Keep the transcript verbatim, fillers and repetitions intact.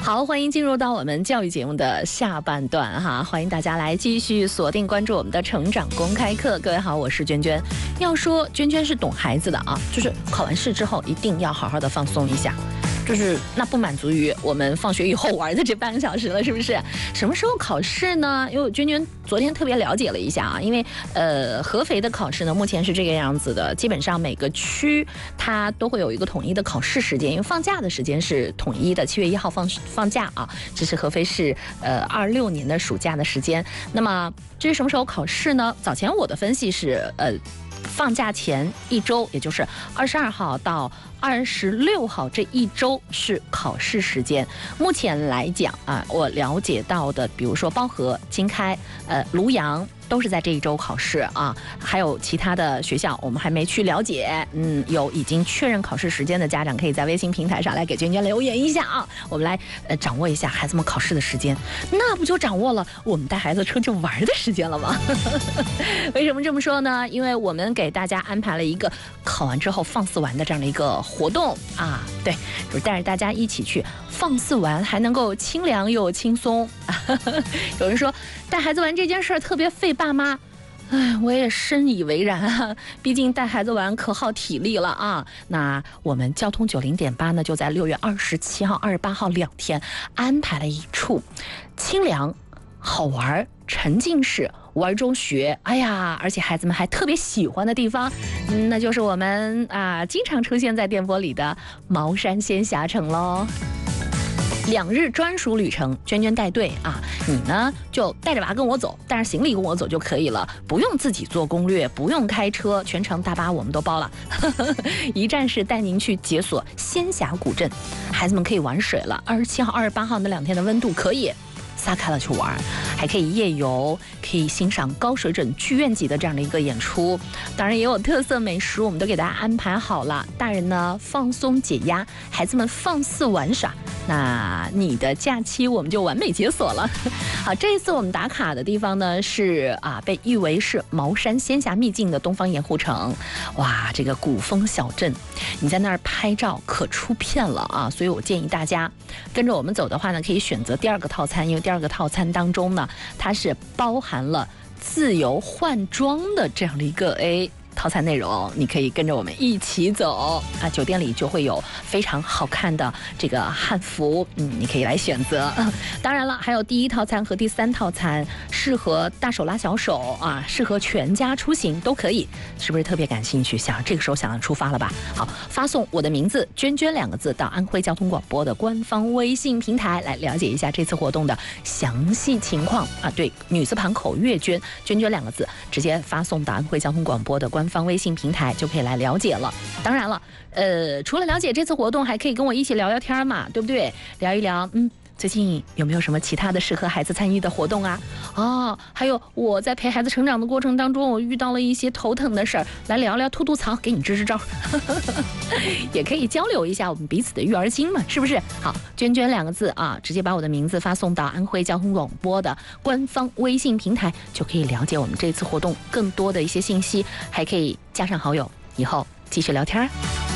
好，欢迎进入到我们教育节目的下半段哈，欢迎大家来继续锁定关注我们的成长公开课。各位好，我是娟娟。要说娟娟是懂孩子的啊，就是考完试之后一定要好好的放松一下。就是那不满足于我们放学以后玩的这半个小时了，是不是？什么时候考试呢？因为娟娟昨天特别了解了一下啊，因为呃合肥的考试呢，目前是这个样子的，基本上每个区它都会有一个统一的考试时间，因为放假的时间是统一的，七月一号放放假啊，这是合肥市呃二六年的暑假的时间。那么至于什么时候考试呢？早前我的分析是呃。放假前一周，也就是二十二号到二十六号这一周是考试时间。目前来讲啊，我了解到的，比如说包河、经开、呃庐阳。都是在这一周考试啊，还有其他的学校我们还没去了解。嗯，有已经确认考试时间的家长，可以在微信平台上来给娟娟留言一下啊，我们来呃掌握一下孩子们考试的时间，那不就掌握了我们带孩子出去玩的时间了吗？为什么这么说呢？因为我们给大家安排了一个考完之后放肆玩的这样的一个活动啊，对，就是带着大家一起去放肆玩，还能够清凉又轻松。有人说带孩子玩这件事儿特别费爸妈，哎，我也深以为然啊，毕竟带孩子玩可耗体力了啊。那我们交通九零点八呢，就在六月二十七号、二十八号两天安排了一处清凉、好玩、沉浸式玩中学，哎呀，而且孩子们还特别喜欢的地方，嗯、那就是我们啊经常出现在电波里的茅山仙侠城喽。两日专属旅程，娟娟带队啊，你呢就带着娃跟我走，带着行李跟我走就可以了，不用自己做攻略，不用开车，全程大巴我们都包了。一站式带您去解锁仙峡古镇，孩子们可以玩水了。二十七号、二十八号那两天的温度可以撒开了去玩，还可以夜游，可以欣赏高水准剧院级的这样的一个演出，当然也有特色美食，我们都给大家安排好了。大人呢放松解压，孩子们放肆玩耍，那你的假期我们就完美解锁了。好，这一次我们打卡的地方呢是啊，被誉为是茅山仙侠秘境的东方盐湖城。哇，这个古风小镇，你在那儿拍照可出片了啊！所以我建议大家跟着我们走的话呢，可以选择第二个套餐，因为第二个套餐当中呢，它是包含了自由换装的这样的一个哎。套餐内容，你可以跟着我们一起走啊！酒店里就会有非常好看的这个汉服，嗯，你可以来选择。当然了，还有第一套餐和第三套餐，适合大手拉小手啊，适合全家出行都可以，是不是特别感兴趣？想这个时候想要出发了吧？好，发送我的名字娟娟两个字到安徽交通广播的官方微信平台来了解一下这次活动的详细情况啊！对，女字旁口月娟，娟娟两个字，直接发送到安徽交通广播的官方微信平台就可以来了解了。当然了，呃，除了了解这次活动，还可以跟我一起聊聊天嘛，对不对？聊一聊，嗯。最近有没有什么其他的适合孩子参与的活动啊？哦，还有我在陪孩子成长的过程当中，我遇到了一些头疼的事儿，来聊聊吐吐槽，给你支支招，也可以交流一下我们彼此的育儿经嘛，是不是？好，娟娟两个字啊，直接把我的名字发送到安徽交通广播的官方微信平台，就可以了解我们这次活动更多的一些信息，还可以加上好友，以后继续聊天。